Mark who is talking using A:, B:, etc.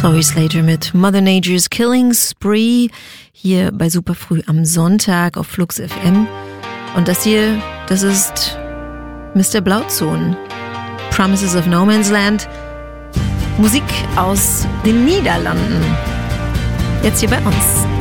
A: Chloe Slater mit Mother Nature's Killing Spree hier bei Superfrüh am Sonntag auf Flux FM. Und das hier, das ist Mr. Blauzoon, Promises of No Man's Land, Musik aus den Niederlanden. Jetzt hier bei uns.